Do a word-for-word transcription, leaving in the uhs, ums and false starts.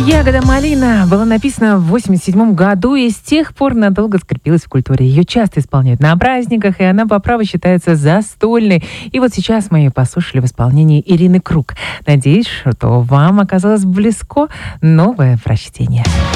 «Ягода малина» была написана в восемьдесят седьмом году и с тех пор надолго закрепилась в культуре. Ее часто исполняют на праздниках, и она по праву считается застольной. И вот сейчас мы ее послушали в исполнении Ирины Круг. Надеюсь, что вам оказалось близко новое прочтение.